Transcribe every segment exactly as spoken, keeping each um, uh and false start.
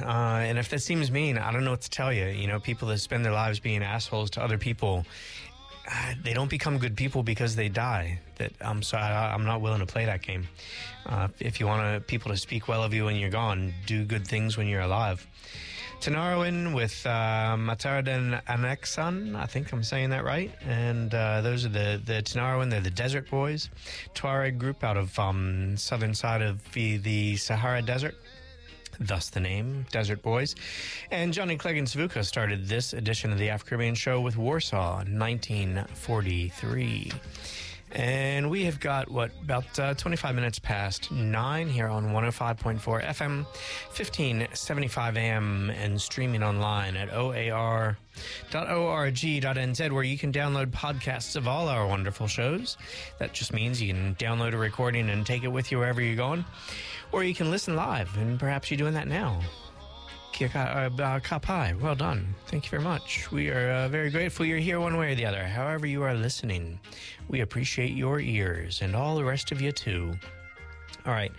Uh, and if that seems mean, I don't know what to tell you. You know, people that spend their lives being assholes to other people, uh, they don't become good people because they die. That I'm sorry, I, I'm not willing to play that game. Uh, if you want people to speak well of you when you're gone, do good things when you're alive. Tanarwin with uh, Matarden Anexan, I think I'm saying that right. And uh, those are the, the Tanarwin, they're the Desert Boys, Tuareg group out of um, southern side of the, the Sahara Desert. Thus the name, Desert Boys. And Johnny Clegg and Savuka started this edition of the Afro-Caribbean Show with Warsaw in nineteen forty-three. And we have got, what, about uh, twenty-five minutes past nine here on one oh five point four F M, fifteen seventy-five A M, and streaming online at O A R dot org dot N Z, where you can download podcasts of all our wonderful shows. That just means you can download a recording and take it with you wherever you're going. Or you can listen live, and perhaps you're doing that now. Kia ka- uh, kapai. Well done. Thank you very much. We are uh, very grateful you're here one way or the other. However you are listening, we appreciate your ears and all the rest of you too. All right.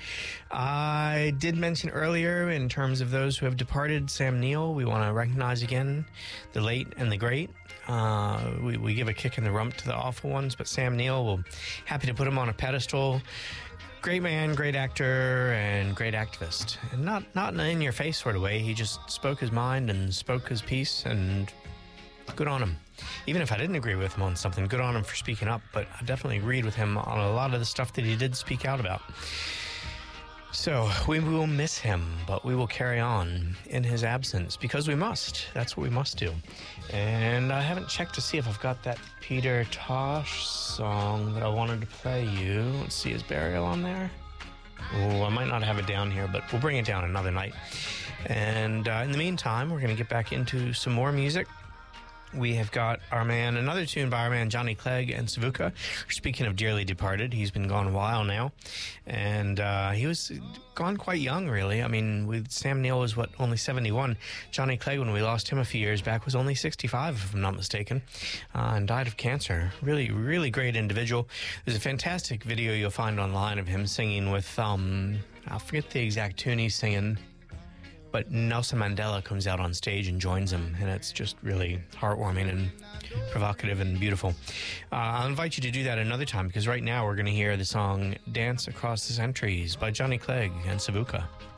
I did mention earlier, in terms of those who have departed, Sam Neill, we want to recognize again the late and the great. Uh, we, we give a kick in the rump to the awful ones, but Sam Neill, we're happy to put him on a pedestal. Great man, great actor, and great activist. And not, not in an in-your-face sort of way. He just spoke his mind and spoke his piece, and good on him. Even if I didn't agree with him on something, good on him for speaking up, but I definitely agreed with him on a lot of the stuff that he did speak out about. So we will miss him, but we will carry on in his absence, because we must. That's what we must do. And I haven't checked to see if I've got that Peter Tosh song that I wanted to play you. Let's see, is Burial on there? Oh, I might not have it down here, but we'll bring it down another night. And uh, in the meantime, we're going to get back into some more music. We have got our man, another tune by our man Johnny Clegg and Savuka. Speaking of dearly departed, he's been gone a while now. And uh, he was gone quite young, really. I mean, with Sam Neill was, what, only seventy-one. Johnny Clegg, when we lost him a few years back, was only sixty-five, if I'm not mistaken, uh, and died of cancer. Really, really great individual. There's a fantastic video you'll find online of him singing with, um, I forget the exact tune he's singing, but Nelson Mandela comes out on stage and joins him, and it's just really heartwarming and provocative and beautiful. Uh, I'll invite you to do that another time, because right now we're going to hear the song Dance Across the Centuries by Johnny Clegg and Savuka.